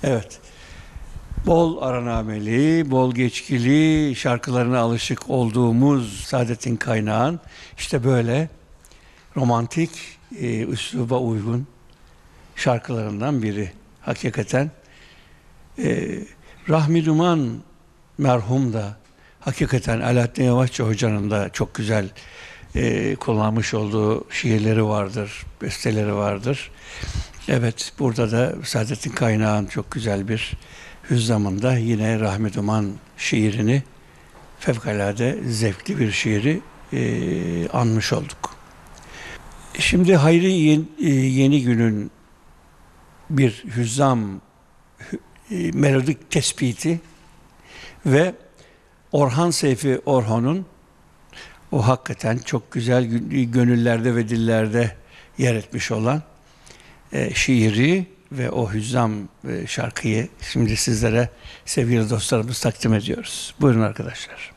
Evet. Bol aranameli, bol geçkili şarkılarına alışık olduğumuz Saadettin Kaynağ'ın işte böyle romantik, üsluba uygun şarkılarından biri. Hakikaten e, Rahmi Duman merhum da hakikaten Alaaddin Yavaşça Hoca'nın da çok güzel kullanmış olduğu şiirleri vardır, besteleri vardır. Evet, burada da Saadettin Kaynağ'ın çok güzel bir hüzzamında yine Rahmi Duman şiirini, fevkalade zevkli bir şiiri anmış olduk. Şimdi Hayri Yeni Gün'ün bir hüzzam, melodik tespiti ve Orhan Seyfi Orhan'ın o hakikaten çok güzel gönüllerde ve dillerde yer etmiş olan şiiri ve o hüzzam şarkıyı şimdi sizlere sevgili dostlarımız takdim ediyoruz. Buyurun arkadaşlar.